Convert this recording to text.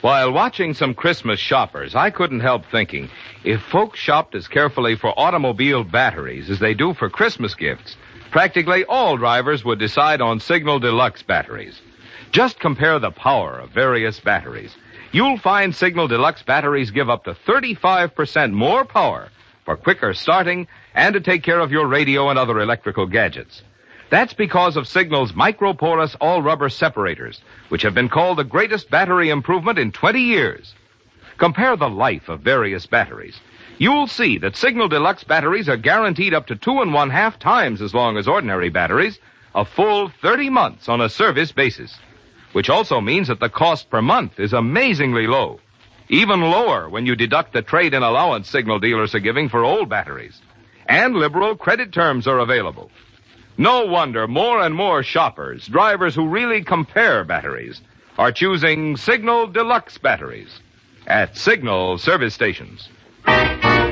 While watching some Christmas shoppers, I couldn't help thinking, if folks shopped as carefully for automobile batteries as they do for Christmas gifts, practically all drivers would decide on Signal Deluxe batteries. Just compare the power of various batteries. You'll find Signal Deluxe batteries give up to 35% more power for quicker starting and to take care of your radio and other electrical gadgets. That's because of Signal's microporous all-rubber separators, which have been called the greatest battery improvement in 20 years. Compare the life of various batteries. You'll see that Signal Deluxe batteries are guaranteed up to 2.5 times as long as ordinary batteries, a full 30 months on a service basis, which also means that the cost per month is amazingly low, even lower when you deduct the trade-in allowance Signal dealers are giving for old batteries. And liberal credit terms are available. No wonder more and more shoppers, drivers who really compare batteries, are choosing Signal Deluxe batteries at Signal service stations.